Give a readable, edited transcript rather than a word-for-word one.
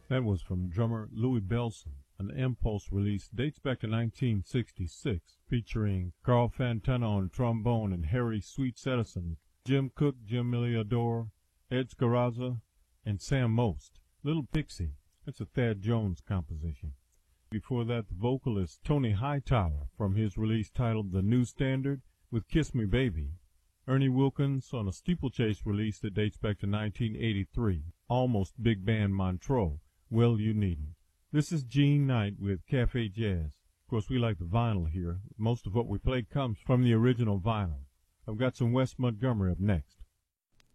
That was from drummer Louie Bellson. An Impulse release dates back to 1966, featuring Carl Fantana on trombone and Harry Sweets Edison, Jim Cook, Jim Miliador, Ed Scarazza, and Sam Most. Little Pixie, that's a Thad Jones composition. Before that, the vocalist Tony Hightower from his release titled The New Standard with Kiss Me Baby. Ernie Wilkins on a Steeplechase release that dates back to 1983, Almost Big Band Montreux, Well You Needn't. This is Gene Knight with Cafe Jazz. Of course, we like the vinyl here. Most of what we play comes from the original vinyl. I've got some Wes Montgomery up next.